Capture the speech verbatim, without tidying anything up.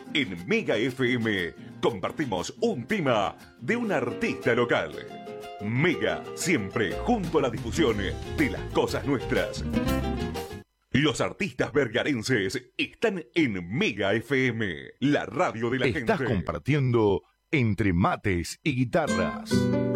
En Mega F M compartimos un tema de un artista local. Mega, siempre junto a la difusión de las cosas nuestras. Los artistas vergarenses están en Mega F M, la radio de la gente. Estás compartiendo Entre Mates y Guitarras.